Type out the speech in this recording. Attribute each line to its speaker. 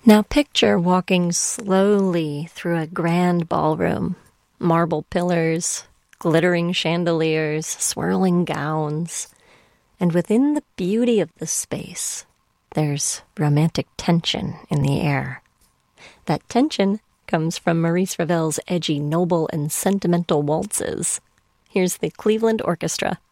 Speaker 1: Now picture walking slowly through a grand ballroom. Marble pillars, glittering chandeliers, swirling gowns. And within the beauty of the space, there's romantic tension in the air. That tension comes from Maurice Ravel's edgy, noble, and sentimental waltzes. Here's the Cleveland Orchestra